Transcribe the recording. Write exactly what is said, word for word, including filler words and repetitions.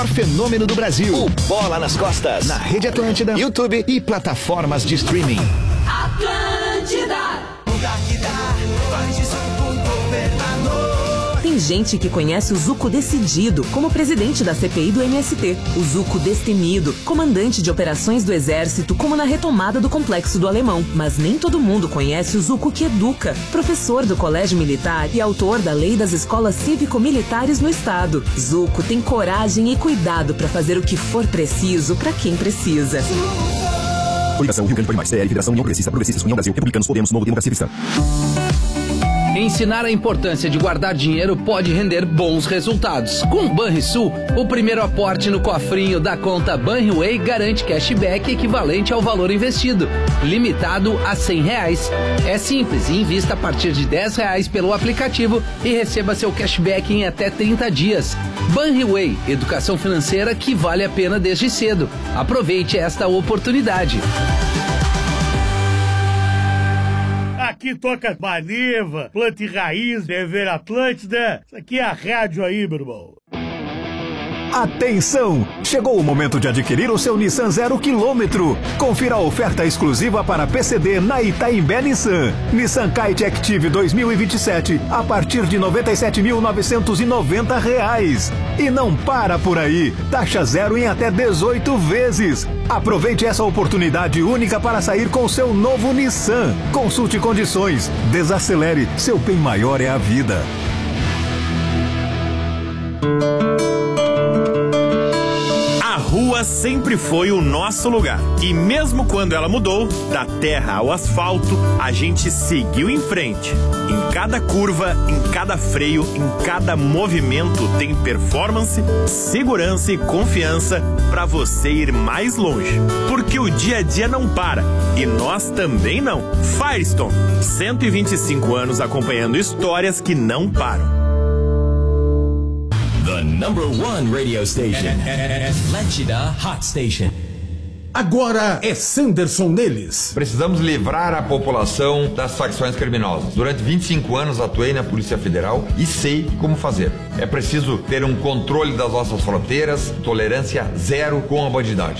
Fenômeno do Brasil, o Bola nas Costas, na Rede Atlântida, YouTube e plataformas de streaming. Atlântida, lugar que dá, faz de Zuco governador. Tem gente que conhece o Zuco decidido como presidente da C P I do M S T, o Zuco destemido, comandante de operações do Exército, como na retomada do Complexo do Alemão. Mas nem todo mundo conhece o Zuco que educa, professor do Colégio Militar e autor da Lei das Escolas Cívico-Militares no Estado. Zuco tem coragem e cuidado para fazer o que for preciso para quem precisa. Coligação Rio Grande Pode Mais, C L, Federação União Progressista, Progressistas, União Brasil, Republicanos, Podemos, Novo Democracia Cristã. Ensinar a importância de guardar dinheiro pode render bons resultados. Com o Banrisul, o primeiro aporte no cofrinho da conta Banriway garante cashback equivalente ao valor investido, limitado a cem reais. É simples e invista a partir de dez reais pelo aplicativo e receba seu cashback em até trinta dias. Banriway, educação financeira que vale a pena desde cedo. Aproveite esta oportunidade. Aqui toca Maniva, Planta e Raiz, Dever Atlântida. Isso aqui é a rádio aí, meu irmão. Atenção! Chegou o momento de adquirir o seu Nissan zero quilômetro. Confira a oferta exclusiva para P C D na Itaimbé Nissan. Nissan Kite Active dois mil e vinte e sete a partir de noventa e sete mil novecentos e noventa reais. E não para por aí. Taxa zero em até dezoito vezes. Aproveite essa oportunidade única para sair com seu novo Nissan. Consulte condições. Desacelere. Seu bem maior é a vida. A rua sempre foi o nosso lugar. E mesmo quando ela mudou, da terra ao asfalto, a gente seguiu em frente. Em cada curva, em cada freio, em cada movimento tem performance, segurança e confiança para você ir mais longe. Porque o dia a dia não para. E nós também não. Firestone, cento e vinte e cinco anos acompanhando histórias que não param. The number one radio station. Atlântida Hot Station. Agora é Sanderson neles. Precisamos livrar a população das facções criminosas. Durante vinte e cinco anos atuei na Polícia Federal e sei como fazer. É preciso ter um controle das nossas fronteiras, tolerância zero com a bandidagem.